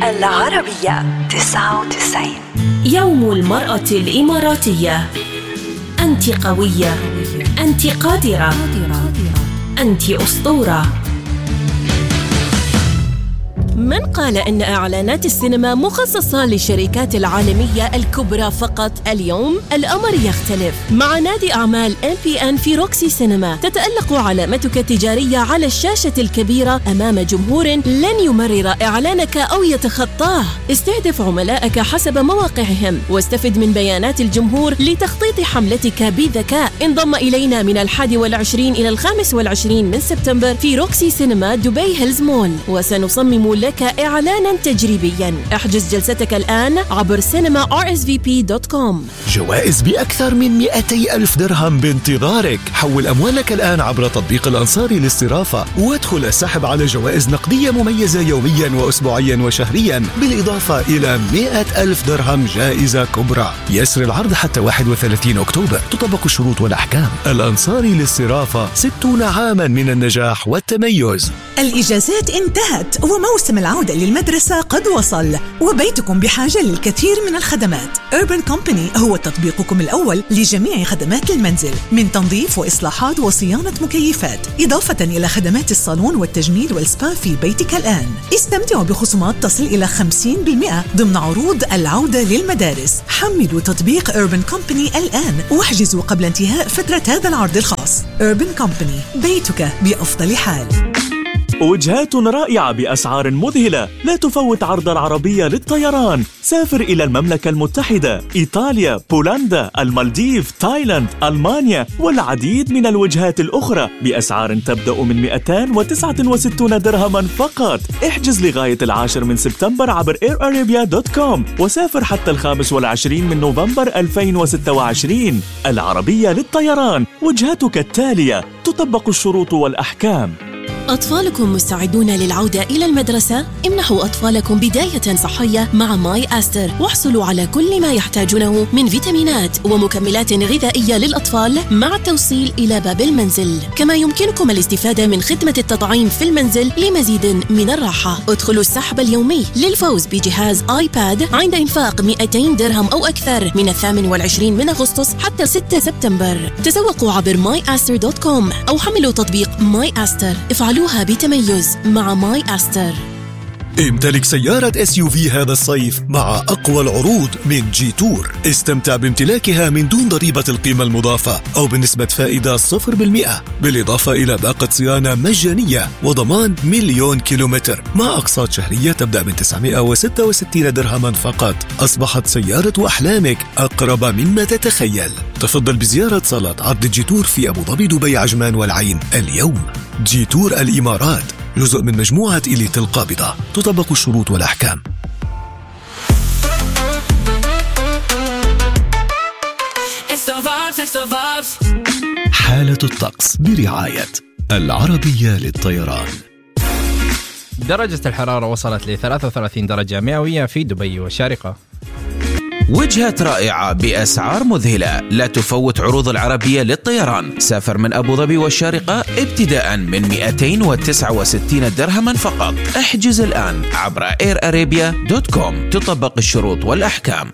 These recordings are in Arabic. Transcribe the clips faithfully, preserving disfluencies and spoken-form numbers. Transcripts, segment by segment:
العربية تسعة وتسعين. يوم المرأة الإماراتية. أنت قوية، أنت قادرة، أنت أسطورة. من قال إن إعلانات السينما مخصصة للشركات العالمية الكبرى فقط؟ اليوم الأمر يختلف. مع نادي أعمال إم بي إن في روكسي سينما تتألق علامتك التجارية على الشاشة الكبيرة أمام جمهور لن يمرر إعلانك أو يتخطاه. استهدف عملائك حسب مواقعهم واستفد من بيانات الجمهور لتخطيط حملتك بذكاء. انضم إلينا من الحادي والعشرين إلى الخامس والعشرين من سبتمبر في روكسي سينما دبي هيلز مول، وسنصمم لك إعلانا تجريبيا. احجز جلستك الآن عبر سينما آر إس في بي دوت كوم. جوائز بأكثر من مئتي ألف درهم بانتظارك. حول أموالك الآن عبر تطبيق الأنصاري للصرافة وادخل السحب على جوائز نقدية مميزة يوميا وأسبوعيا وشهريا، بالإضافة إلى مئة ألف درهم جائزة كبرى. يسر العرض حتى واحد وثلاثين أكتوبر. تطبق الشروط والأحكام. الأنصاري للصرافة، ستون عاما من النجاح والتميز. الإجازات انتهت وموسم العودة للمدرسة قد وصل، وبيتكم بحاجة للكثير من الخدمات. Urban Company هو تطبيقكم الأول لجميع خدمات المنزل، من تنظيف وإصلاحات وصيانة مكيفات، إضافة إلى خدمات الصالون والتجميل والسبا في بيتك الآن. استمتعوا بخصومات تصل إلى خمسين بالمئة ضمن عروض العودة للمدارس. حملوا تطبيق Urban Company الآن واحجزوا قبل انتهاء فترة هذا العرض الخاص. Urban Company، بيتك بأفضل حال. وجهات رائعة بأسعار مذهلة. لا تفوت عرض العربية للطيران. سافر إلى المملكة المتحدة، إيطاليا، بولندا، المالديف، تايلاند، ألمانيا والعديد من الوجهات الأخرى بأسعار تبدأ من مئتين وتسعة وستين درهما فقط. احجز لغاية العاشر من سبتمبر عبر إير أرابيا دوت كوم وسافر حتى الخامس والعشرين من نوفمبر ألفين وستة وعشرين. العربية للطيران، وجهتك التالية. تطبق الشروط والأحكام. أطفالكم مستعدون للعودة إلى المدرسة؟ امنحوا أطفالكم بداية صحية مع ماي أستر، واحصلوا على كل ما يحتاجونه من فيتامينات ومكملات غذائية للأطفال مع التوصيل إلى باب المنزل. كما يمكنكم الاستفادة من خدمة التطعيم في المنزل لمزيد من الراحة. ادخلوا السحب اليومي للفوز بجهاز آيباد عند إنفاق مئتين درهم أو أكثر من الثامن والعشرين من أغسطس حتى ستة سبتمبر. تسوقوا عبر ماي أستر دوت كوم أو حملوا تطبيق ماي أستر. افعلوها بتميز مع ماي أستر. امتلك سيارة إس يو في هذا الصيف مع أقوى العروض من جي تور. استمتع بامتلاكها من دون ضريبة القيمة المضافة أو بنسبة فائدة صفر بالمئة، بالإضافة إلى باقة صيانة مجانية وضمان مليون كيلومتر مع أقساط شهرية تبدأ من تسعمئة وستة وستين درهما فقط. أصبحت سيارة أحلامك أقرب مما تتخيل. تفضل بزيارة صالة عرض جي تور في أبو ظبي، دبي، عجمان والعين اليوم. جي تور الإمارات، جزء من مجموعة إليت القابضة. تطبق الشروط والأحكام. حالة الطقس برعاية العربية للطيران. درجة الحرارة وصلت ل ثلاثة وثلاثين درجة مئوية في دبي والشارقة. وجهة رائعة بأسعار مذهلة. لا تفوت عروض العربية للطيران. سافر من أبو ظبي والشارقة ابتداء من مئتين وتسعة وستين درهما فقط. احجز الآن عبر إير أرابيا دوت كوم. تطبق الشروط والأحكام.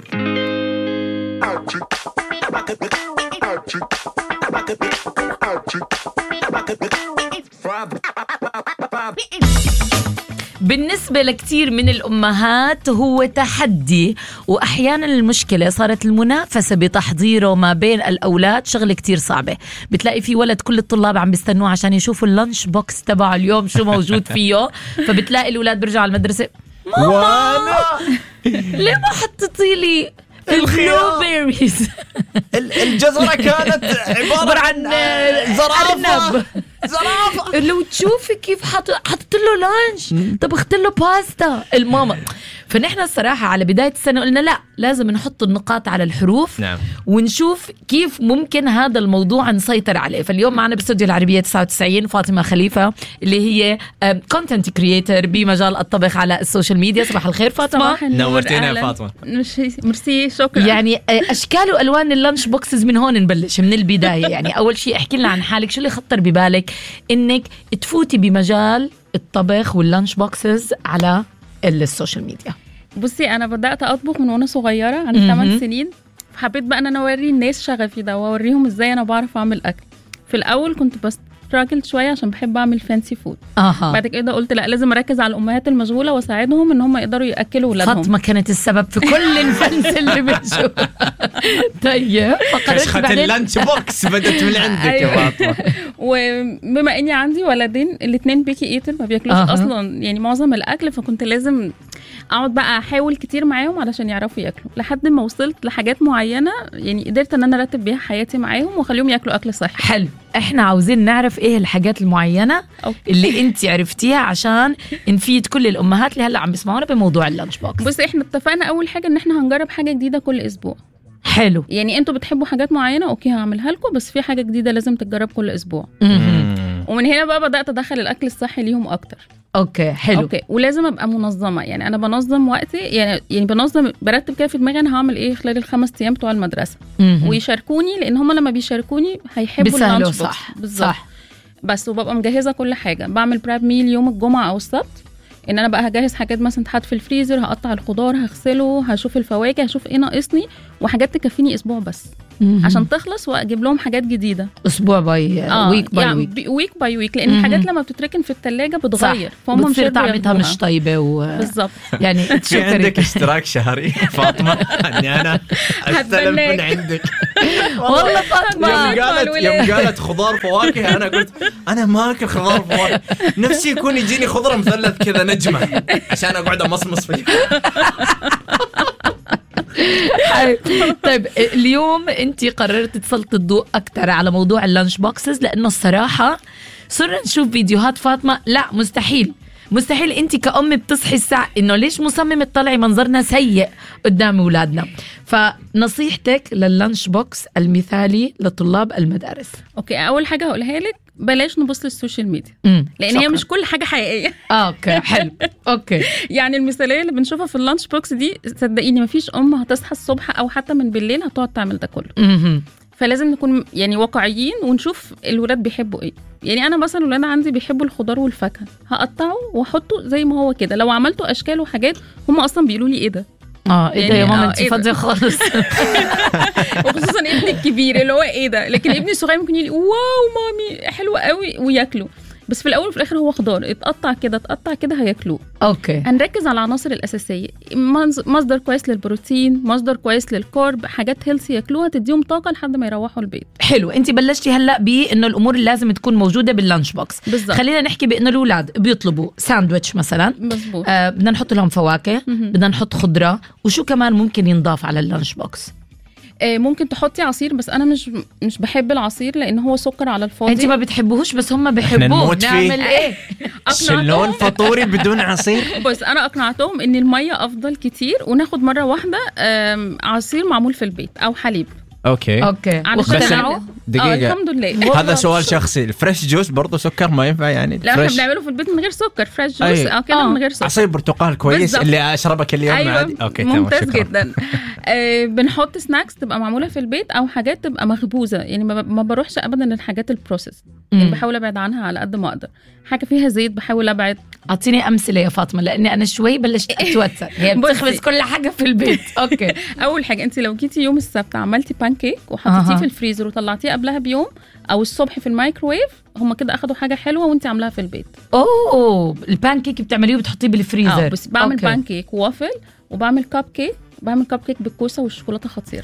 بالنسبة لكتير من الأمهات هو تحدي، وأحيانا المشكلة صارت المنافسة بتحضيره ما بين الأولاد شغلة كتير صعبة. بتلاقي في ولد كل الطلاب عم بيستنوه عشان يشوفوا اللانش بوكس تبع اليوم شو موجود فيه، فبتلاقي الأولاد بيرجعوا على المدرسة، ماما ليه ما حطيتي لي البلوبيريز؟ الجزرة كانت عبارة عن زرافة. زرافة لو تشوفي كيف حط حطت له لانش، طب اختار له باستا الماما. فنحن الصراحة على بداية السنة قلنا لا، لازم نحط النقاط على الحروف. نعم. ونشوف كيف ممكن هذا الموضوع نسيطر عليه. فاليوم معنا باستوديو العربية تسعة وتسعين فاطمة خليفة، اللي هي كونتنت كرييتر بمجال الطبخ على السوشيال ميديا. صباح الخير فاطمة. نورتينا يا فاطمة. مرسي، شكرا. يعني أشكال وألوان اللانش بوكسز من هون نبلش من البداية. يعني أول شيء احكي لنا عن حالك، شو اللي خطر ببالك إنك تفوتي بمجال الطبخ واللانش بوكسز على السوشيال ميديا؟ بصي انا بدات اطبخ من وانا صغيره، عندي ثمان سنين، فحبيت بقى ان انا اوري الناس شغفي ده واوريهم ازاي انا بعرف اعمل اكل. في الاول كنت بس راجل شويه عشان بحب اعمل فانسي فود. اها. بعد كده قلت لا، لازم اركز على الامهات المشغوله واساعدهم ان هم يقدروا ياكلوا اولادهم. فاطمه كانت السبب في كل الفانسي اللي بنشوف. طيب فقرت اللانش بوكس بدت من عندك يا فاطمه. وبما اني عندي ولدين الاثنين بيكي ايتر ما بياكلوش أه. اصلا يعني معظم الاكل، فكنت لازم اقعد بقى احاول كتير معاهم علشان يعرفوا ياكلوا، لحد ما وصلت لحاجات معينه يعني قدرت ان انا ارتب بيها حياتي معاهم واخليهم ياكلوا اكل صحي. حلو. احنا عاوزين نعرف ايه الحاجات المعينه أوكي. اللي انت عرفتيها عشان نفيد كل الامهات اللي هلا عم بيسمعونا بموضوع اللانش بوكس. بص احنا اتفقنا اول حاجه ان احنا هنجرب حاجه جديده كل اسبوع. حلو. يعني انتوا بتحبوا حاجات معينه اوكي هعملها لكم، بس في حاجه جديده لازم تتجرب كل اسبوع. ومن هنا بقى بدات ادخل الاكل الصحي ليهم اكتر. اوكي حلو. اوكي ولازم ابقى منظمه، يعني انا بنظم وقتي، يعني يعني بنظم برتب كده في دماغي انا هعمل ايه خلال الخمس ايام بتوع المدرسه. مم. ويشاركوني لان هم لما بيشاركوني هيحبوا اللانش بوكس. صح بالظبط. صح. بس وببقى مجهزه كل حاجه، بعمل براب ميل يوم الجمعه او السبت، ان انا بقى هجهز حاجات مثلا تحط في الفريزر، هقطع الخضار هغسله، هشوف الفواكه، هشوف ايه ناقصني، وحاجات تكفيني اسبوع بس. مم. عشان تخلص واجيب لهم حاجات جديده اسبوع باي آه ويك باي يعني ويك ويك باي ويك، لان الحاجات لما بتتركن في الثلاجه بتغير، فهم بتصير طعمتها مش طيبه و... بالظبط. يعني في عندك اشتراك شهري فاطمه اني انا استلم من عندك. والله فاطمه يوم قالت يوم قالت خضار فواكه انا قلت انا ما اكل خضار فواكه، نفسي يكون يجيني خضره مثلث كذا نجمه عشان اقعد امصمص فيه. طيب اليوم انت قررت تسلطي الضوء اكثر على موضوع اللانش بوكسز، لانه الصراحه صرنا نشوف فيديوهات فاطمه لا مستحيل مستحيل انت كأم بتصحي الساعه انه ليش مصممه تطلعي منظرنا سيء قدام اولادنا. فنصيحتك لللانش بوكس المثالي لطلاب المدارس؟ اوكي اول حاجه هقولها لك بلاش نبص للسوشيال ميديا، لان شكرا. هي مش كل حاجه حقيقيه. اوكي حلو. اوكي يعني المثاليه اللي بنشوفها في اللانش بوكس دي صدقيني مفيش ام هتصحى الصبح او حتى من بالليل هتقعد تعمل ده كله. فلازم نكون يعني واقعيين ونشوف الولاد بيحبوا ايه. يعني انا مثلا الولاد عندي بيحبوا الخضار والفاكهه، هقطعه واحطه زي ما هو كده، لو عملته اشكال وحاجات هم اصلا بيقولوا لي ايه ده اه ايه ده يا ماما انت فاضيه خالص. وخصوصا ابني الكبير اللي هو ايه ده، لكن ابني الصغير ممكن يقول واو مامي حلوه قوي وياكله، بس في الاول وفي الاخر هو خضار اتقطع كده اتقطع كده هياكلوه. اوكي هنركز على العناصر الاساسيه، مصدر كويس للبروتين، مصدر كويس للكارب، حاجات هيلثي ياكلوها تديهم طاقه لحد ما يروحوا البيت. حلو. انت بلشتي هلا بانه الامور اللي لازم تكون موجوده باللانش بوكس. بالزبط. خلينا نحكي بانه الاولاد بيطلبوا ساندويتش مثلا. مزبوط. آه بدنا نحط لهم فواكه، بدنا نحط خضره، وشو كمان ممكن ينضاف على اللانش بوكس؟ ممكن تحطي عصير، بس انا مش مش بحب العصير لان هو سكر على الفاضي. انت ما بتحبوهوش بس هم بيحبوه، نعمل ايه؟ شلون فطوري بدون عصير؟ بس انا اقنعتهم ان الميه افضل كتير، وناخد مره واحده عصير معمول في البيت او حليب. اوكي اوكي واقتنعوا دقيقه. الحمد لله. هذا سؤال شخصي، الفريش جوس برضه سكر ما ينفع يعني؟ لا احنا بنعمله في البيت من غير سكر، فريش جوس أيه. او كده من غير سكر. عصير برتقال كويس بالزبط. اللي اشربه كل يوم أيوة. عادي. اوكي ممتاز جدا. آه بنحط سناكس تبقى معموله في البيت او حاجات تبقى مخبوزه، يعني ما بروحش ابدا للحاجات البروسيس، يعني بحاول ابعد عنها على قد ما اقدر. حاجه فيها زيت بحاول ابعد. اعطيني امثله يا فاطمه لاني انا شوي بلشت اتوتر. هي بتخبز كل حاجه في البيت. اوكي اول حاجه انت لو جيتي يوم السبت عملتي بانكيك وحطيتيه في الفريزر وطلعتيه قبلها بيوم او الصبح في الميكروويف، هم كده اخدوا حاجه حلوه وانت عاملاها في البيت. اوه البانكيك بتعمليه وبتحطيه بالفريزر؟ اه بس بعمل أوكي. بانكيك وافل، وبعمل كاب كيك، بعمل كاب كيك بالكوسه والشوكولاته خطير.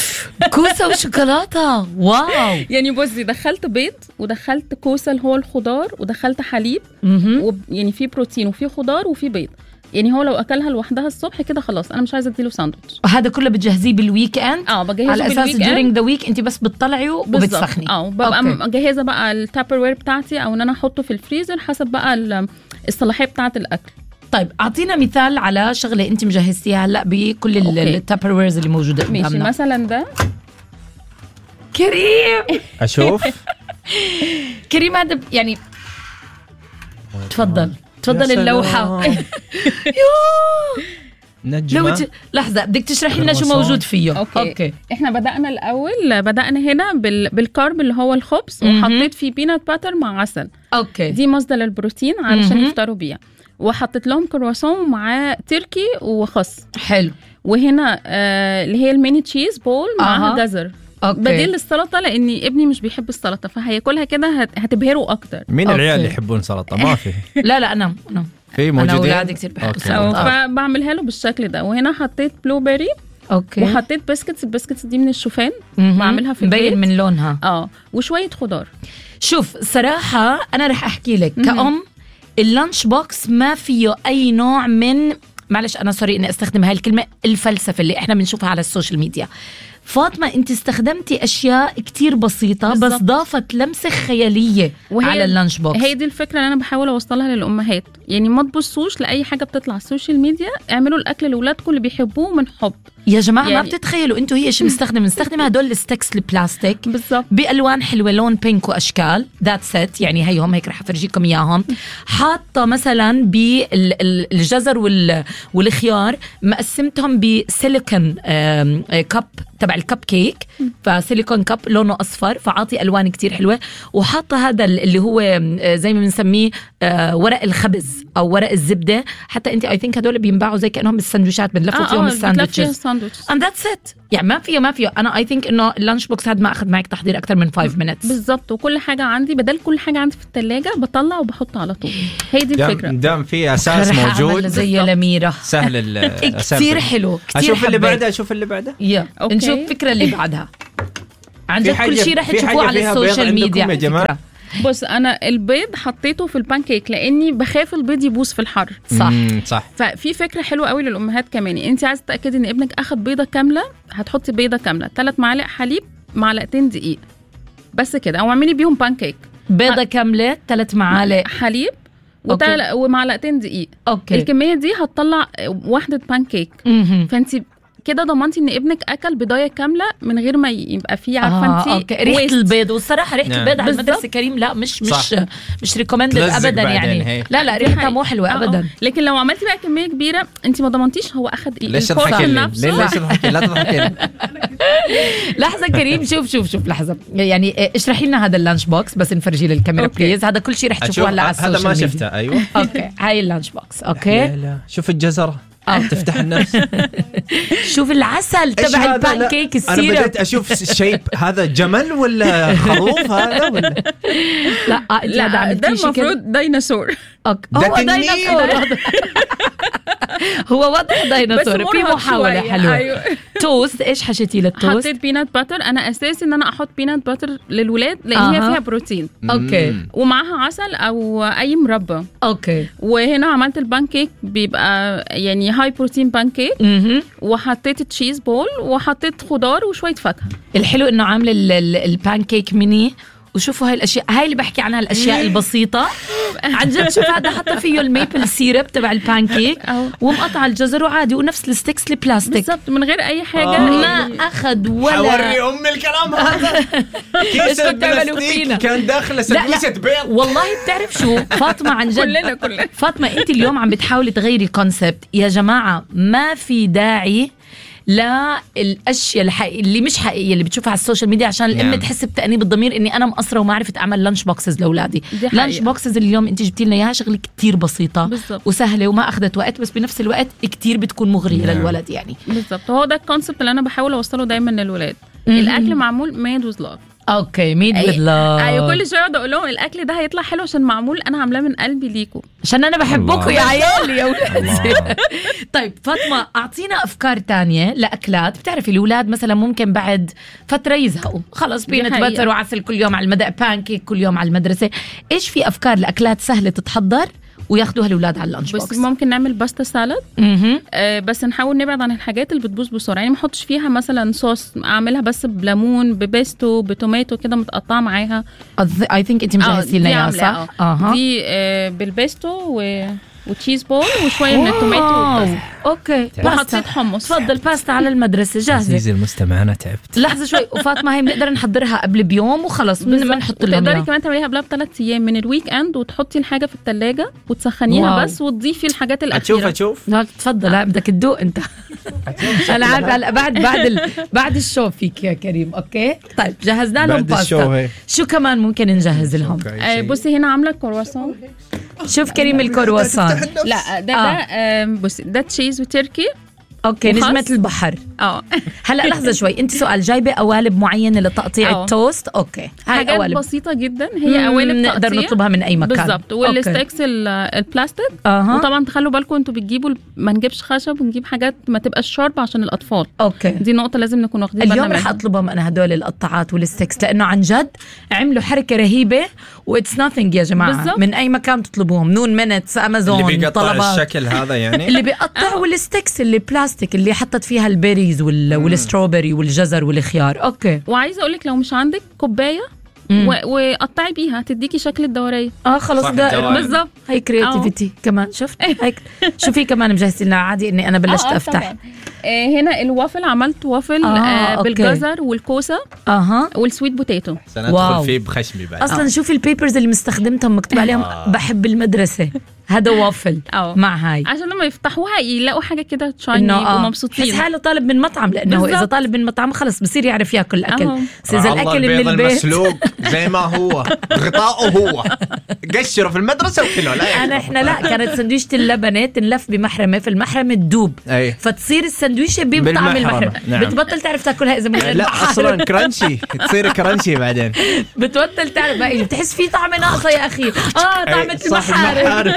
كوسه وشوكولاته واو. يعني بصي دخلت بيض ودخلت كوسه اللي هو الخضار ودخلت حليب، يعني في بروتين وفي خضار وفي بيض. يعني هو لو اكلها لوحدها الصبح كده خلاص انا مش عايزه اديله ساندوتش. هذا كله بتجهزيه بالويك اند؟ اه بجهزه على اساس during the week انت بس بتطلعيه وبتسخني. اه ببقى مجهزه بقى التابر وير بتاعتي او ان انا احطه في الفريزر حسب بقى الصلاحيه بتاعه الاكل. طيب اعطينا مثال على شغله انت مجهزتيها هلا بكل التابر ويرز اللي موجوده قدامنا. ماشي مثلا ده كريم. اشوف كريم هذا يعني تفضل تفضل اللوحه. نجمة. ت... لحظة بدك تشرحي لنا شو موجود فيه. أوكي. أوكي احنا بدأنا الأول بدأنا هنا بال... بالكارب اللي هو الخبز، وحطيت فيه بينات باتر مع عسل. أوكي دي مصدر البروتين علشان يفطروا بيها. وحطيت لهم كرواسون مع تركي وخس. حلو. وهنا آه اللي هي الميني تشيز بول معها أه. جزر. أوكي. بديل السلطه لاني ابني مش بيحب السلطه فهياكلها كده هت... هتبهره اكتر. مين أوكي. العيال اللي يحبون سلطه؟ ما في. لا لا انا انا في موجودين. انا اولادي كثير بحبوا السلطه فبعملها له بالشكل ده. وهنا حطيت بلو بيري. اوكي. وحطيت بسكتس. البسكتس دي من الشوفان مهم. بعملها في البيت مبين من لونها. اه وشويه خضار. شوف صراحه انا رح احكي لك كأم اللانش بوكس ما فيه اي نوع من معلش انا سوري اني استخدم هاي الكلمه الفلسفه اللي احنا بنشوفها على السوشيال ميديا. فاطمه انت استخدمتي اشياء كتير بسيطه بالزبط. بس ضافت لمسه خياليه على اللانش بوكس. هي دي الفكره اللي انا بحاول اوصلها للامهات. يعني ما تبصوش لاي حاجه بتطلع على السوشيال ميديا، اعملوا الاكل لاولادكم اللي بيحبوه من حب. يا جماعه يعني يعني ما بتتخيلوا انتوا هي ايش بنستخدم بنستخدم هدول الستكس البلاستيك بالضبط بالوان حلوه لون بينك واشكال ذات سيت. يعني هيهم هيك رح افرجيكم اياهم. حاطه مثلا بالجزر والخيار مقسمتهم بسيليكون كاب تبع الكب كيك فسيليكون كاب لونه اصفر فعاطي الوان كتير حلوه. وحاطه هذا اللي هو زي ما بنسميه ورق الخبز او ورق الزبده. حتى انت اي ثينك هدول بينباعوا زي كانهم السندويشات بنلفوا فيهم الساندويتشز and that's it. يعني ما فيه ما فيه انا اي ثينك انه اللانش بوكس هذا ما اخذ معك تحضير اكثر من خمس minutes بالضبط. وكل حاجه عندي بدل كل حاجه عندي في الثلاجه بطلع وبحطها على طول. هي دي الفكره. دام في اساس موجود زي الاميره سهل الاساس كثير حلو كثير. اشوف اللي بعده اشوف اللي بعده يا نشوف الفكره اللي بعدها. عن جد كل شيء رح تشوفوه على السوشيال ميديا يا جماعه. بص انا البيض حطيته في البانكيك لاني بخاف البيض يبوظ في الحر. صح صح. ففي فكره حلوه قوي للامهات كمان. انت عايزه تاكدي ان ابنك اخذ بيضه كامله هتحطي بيضه كامله ثلاث معالق حليب معلقتين دقيق بس كده او اعملي بيهم بانكيك. بيضه كامله ثلاث معالق حليب وتل... ومعلقتين دقيق. اوكي. الكميه دي هتطلع واحده بانكيك. فانت كده ضمنتي ان ابنك اكل بضايه كامله من غير ما يبقى فيه عارفه آه انت ريحه البيض. والصراحه ريحه نعم. البيض على المدرسه كريم لا مش مش صح. مش ريكومندد ابدا يعني هي. لا لا ريحتها مو حلوه ابدا. لكن لو عملتي بقى كميه كبيره انت ما ضمنتيش هو اخذ ايه. ليش تضحكي ليه ليش تضحكي لا تضحكي لحظه كريم شوف شوف شوف لحظه يعني اشرحي لنا هذا اللانش بوكس بس نفرجيه للكاميرا بليز. هذا كل شيء رح تشوفوه هلا على السوشيال هذا ما شفته. ايوه اوكي هاي اللانش بوكس. اوكي لا لا. شوف الجزره تفتح النفس. شوف العسل تبع البانكيك السيرب. انا بديت اشوف شيب هذا جمل ولا خروف هذا ولا لا لا ده المفروض ديناصور. هو ديناصور هو واضح ديناصور في محاولة حلوة. أيوة. توست ايش حشيتي للتوست؟ حطيت بينات باتر. انا اساسي ان انا احط بينات باتر للولاد لان آه. هي فيها بروتين. اوكي. ومعها عسل او اي مربى. اوكي. وهنا عملت البانكيك بيبقى يعني هاي بروتين بانكيك. وحطيت تشيز بول وحطيت خضار وشوية فاكهة. الحلو انه عامل البانكيك ميني. وشوفوا هاي الاشياء هاي اللي بحكي عنها الاشياء البسيطه عن جد. شوف هذا حط فيه الميبل سيرب تبع البانكيك ومقطع الجزر وعادي ونفس الستيكس البلاستيك بالضبط من غير اي حاجه. آه. ما اخذ ولا حوري ام الكلام هذا. كيس البلاستيك كان داخله سندويشة بيض. والله بتعرف شو فاطمه عن جد كلنا كلنا فاطمه انت اليوم عم بتحاولي تغيري الكونسبت. يا جماعه ما في داعي لا الاشياء الحقيقيه اللي مش حقيقيه اللي بتشوفها على السوشيال ميديا عشان الام yeah. تحس بتأنيب الضمير اني انا مقصره وما عرفت اعمل لانش بوكسز لاولادي. لانش بوكسز اللي اليوم انت جبتي لنا اياها شغله كتير بسيطه بالزبط. وسهله وما اخذت وقت بس بنفس الوقت كتير بتكون مغريه yeah. للولد يعني بالضبط. هو ده الكونسبت اللي انا بحاول اوصله دايما للولاد. الاكل معمول made with love. اوكي ميد with love. ايوه كل شويه اقول لهم الاكل ده هيطلع حلو عشان معمول انا عاملاه من قلبي ليكم عشان انا بحبكم يا عيالي يا اولاد. طيب فاطمه اعطينا افكار تانية لاكلات. بتعرفي الاولاد مثلا ممكن بعد فتره يزهقوا خلص بينت بتر وعسل كل يوم على المدى بانكيك كل يوم على المدرسه. ايش في افكار لاكلات سهله تتحضر وياخدوها الاولاد على اللانش بوكس؟ بس ممكن نعمل باستا سالاد. آه بس نحاول نبعد عن الحاجات اللي بتبوظ بسرعه. يعني ما احطش فيها مثلا صوص اعملها بس بليمون ببيستو بتوماتو كده متقطعه معاها. اي ثينك انت مجهزتي لنا اياها صح؟ اه دي آه بالبيستو و وتشيز بول وشويه من التوماتو. اوكي وحطيت حمص. تفضل باستا على المدرسه جاهزه. عزيزي المستمع انا تعبت. لحظه شوي وفاطمه هي بنقدر نحضرها قبل بيوم وخلص بنحط لها. تقدري كمان تعمليها قبلها بثلاث ايام من الويك اند وتحطي الحاجه في الثلاجه وتسخنيها واو. بس وتضيفي الحاجات الاخيره. اشوف اشوف لا تفضل لا بدك تدوق انت. انا عارفه هلا بعد بعد ال... بعد الشو فيك يا كريم. اوكي طيب جهزنا لهم باستا. شو كمان ممكن نجهز لهم؟ آه بصي هنا عامله كرواسون. شوف كريم الكرواسون. لا ده آه. ده بص ده تشيز وتركي. اوكي وخس. نجمة البحر. اه هلا لحظة شوي، انت سؤال جايبة قوالب معينة لتقطيع أوه. التوست؟ اوكي هاي حاجات قوالب بسيطة جدا، هي قوالب نقدر تقطيع. نطلبها من اي مكان بالظبط. والستيكس البلاستيك. أه. وطبعا تخلوا بالكم انتوا بتجيبوا ما نجيبش خشب ونجيب حاجات ما تبقاش شارب عشان الاطفال. اوكي دي نقطة لازم نكون واخدين بالنا اليوم منها. رح اطلبهم انا هدول القطاعات والستيكس، لانه عن جد عملوا حركة رهيبة واتس ناثينج يا جماعة. بالزبط. من اي مكان تطلبوهم، نون مينتس، امازون، اللي بيقطع طلبات. الشكل هذا يعني اللي بيقطع والستيكس اللي بلاستيك اللي حطت فيها البيريز وال... والستروبري والجزر والخيار. اوكي وعايزة اقولك لو مش عندك كوباية و... وقطعي بيها تديكي شكل الدورية. اه خلص صح، ده الدوائر. بالظبط. هي كرياتيفيتي كمان. شفت هيك شو في كمان مجهزين لنا عادي اني انا بلشت آه، آه، افتح. طبعاً. آه هنا الوافل عملت وافل آه، آه أوكي. بالجزر والكوسة اها والسويت بوتيتو. سندخل واو. فيه بخشمي بعد. اصلا شوفي البيبرز اللي مستخدمتهم مكتوب عليهم بحب المدرسه. هذا وافل أو. مع هاي عشان لما يفتحوها يلاقوا حاجة كده تشايني انه يبقوا اه مبسوطين. حس حاله طالب من مطعم، لانه بالزبط. اذا طالب من مطعم خلص بصير يعرف ياكل الاكل. أهو. بس اذا الله الاكل من البيض البيت المسلوق زي ما هو غطاؤه هو قشره في المدرسه وكله لا انا احنا لا كانت سندويشة اللبنة تنلف بمحرمه، في المحرمه تدوب أي. فتصير السندويشة بطعم بالمحرمة. المحرمه. نعم. بتبطل تعرف تاكلها اذا من غير لا المحرمة. اصلا كرانشي تصير كرانشي بعدين. بتبطل تعرف بقى بتحس في طعم ناقصه يا اخي. اه طعمة صح المحارم.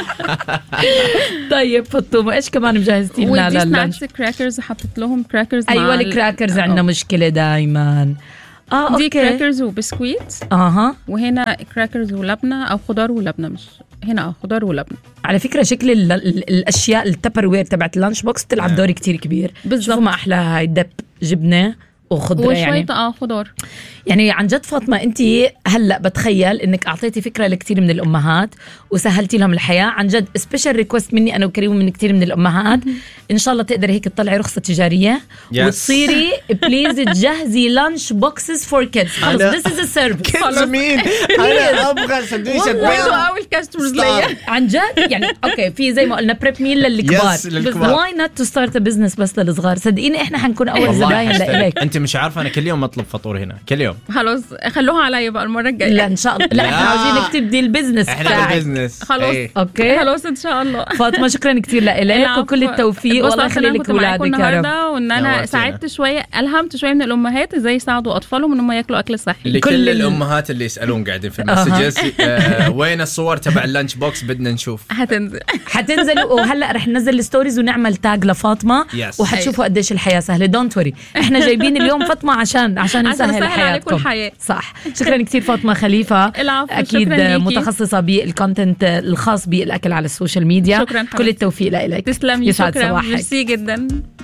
طيب فطومه ايش كمان مجهزتي لنا ودي لللانش؟ سناكس كراكرز حطيت لهم كراكرز. ايوه الكراكرز عندنا مشكله دائما. اه دي اوكي كراكرز وبسكويت. اها وهنا كراكرز ولبنه او خضار ولبنه، مش هنا اه خضار ولبنه. على فكره شكل ال ال الاشياء التبر وير تبعت اللانش بوكس بتلعب دور كتير كبير. بالظبط. شوفوا ما احلاها هاي دب جبنه وخضره وشوية يعني. اه خضار. يعني عن جد فاطمه انت هلا بتخيل انك اعطيتي فكره لكثير من الامهات وسهلتي لهم الحياه. عن جد سبيشال ريكوست مني انا وكريم ومن كثير من الامهات، ان شاء الله تقدري هيك تطلعي رخصه تجاريه Yes. وتصيري بليز تجهزي لانش بوكسز فور كيدز. خلص ذس از ا سيرفيس. كيدز مين؟ انا ابغى سندويشه والله بيض. اول كاستمرز ليا. عن جد يعني اوكي في زي ما قلنا بريب ميل للكبار. Yes، للكبار. واي نوت تو ستارت ا بزنس بس للصغار. صدقيني احنا حنكون اول والله زباين حستاهل. لك. انت مش عارفه انا كل يوم اطلب فطور هنا كل يوم. خلاص خلوها عليا بقى المره الجايه. لا ان شاء الله. لا لا. احنا عاوزينك تبدي البزنس احنا بتاعك. بالبزنس. خلاص. إيه. اوكي خلاص ان شاء الله. فاطمه شكرا كثير لك العفو. وكل التوفيق بص والله عشان يخلي أنا لك كنت معاكم اولادك يا رب. النهارده وان انا نورتينا. ساعدت شويه، الهمت شويه من الامهات ازاي يساعدوا اطفالهم ان هم ياكلوا اكل صحي. لكل كل ال- الامهات اللي يسالون قاعدين في المسجز آه وين الصور تبع اللانش بوكس بدنا نشوف. هتنزل. حتنزل وهلا رح ننزل الستوريز ونعمل تاج لفاطمه Yes. وحتشوفوا قديش الحياه سهله. دونت وري احنا جايبين اليوم فاطمه عشان عشان عشان نسهل نسهل عليكم حياتكم. الحياه. صح. شكرا كثير فاطمه خليفه. العفو. اكيد شكراً ليكي. متخصصه بالكونتنت الخاص بالاكل على السوشيال ميديا. شكراً كل حبيبتي. التوفيق لك. تسلمي. يسعد شكرا صباحك. ميرسي جدا.